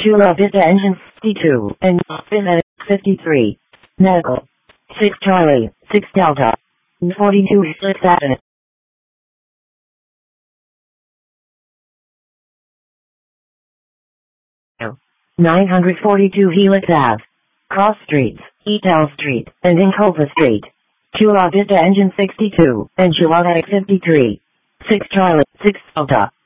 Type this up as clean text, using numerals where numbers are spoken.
Chula Vista Engine 52 and Vista 53. Medical. 6 Charlie, 6 Delta. 42 Helix Avenue. 942 Helix Ave. Cross Streets, Etal Street, and Inculpa Street. Chula Vista Engine 62 and Chula 53. 6 Charlie, 6 Delta.